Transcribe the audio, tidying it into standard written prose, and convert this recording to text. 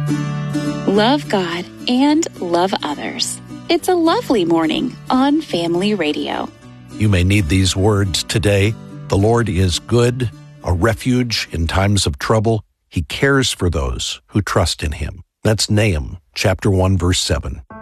Love God and love others. It's a lovely morning on Family Radio. You may need these words today. The Lord is good, a refuge in times of trouble. He cares for those who trust in Him. That's Nahum chapter 1, verse 7.